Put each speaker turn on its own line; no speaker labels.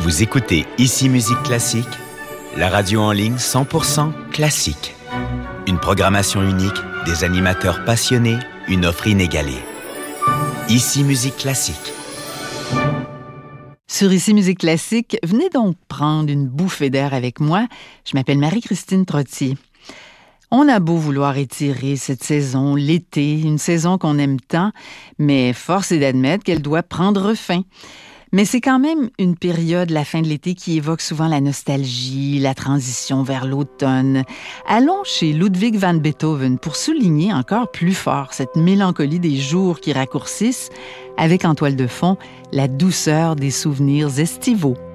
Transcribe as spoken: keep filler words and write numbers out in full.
Vous écoutez Ici Musique Classique, la radio en ligne cent pour cent classique. Une programmation unique, des animateurs passionnés, une offre inégalée. Ici Musique Classique.
Sur Ici Musique Classique, venez donc prendre une bouffée d'air avec moi. Je m'appelle Marie-Christine Trottier. On a beau vouloir étirer cette saison, l'été, une saison qu'on aime tant, mais force est d'admettre qu'elle doit prendre fin. Mais c'est quand même une période, la fin de l'été, qui évoque souvent la nostalgie, la transition vers l'automne. Allons chez Ludwig van Beethoven pour souligner encore plus fort cette mélancolie des jours qui raccourcissent, avec en toile de fond la douceur des souvenirs estivaux.